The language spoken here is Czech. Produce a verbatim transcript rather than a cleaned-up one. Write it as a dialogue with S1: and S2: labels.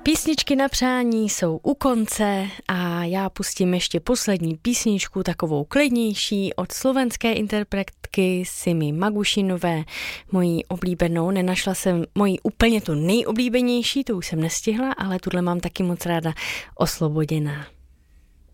S1: Písničky na přání jsou u konce a já pustím ještě poslední písničku, takovou klidnější, od slovenské interpretky Simi Magušinové, mojí oblíbenou. Nenašla jsem moji úplně tu nejoblíbenější, to už jsem nestihla, ale tuhle mám taky moc ráda, Osloboděná.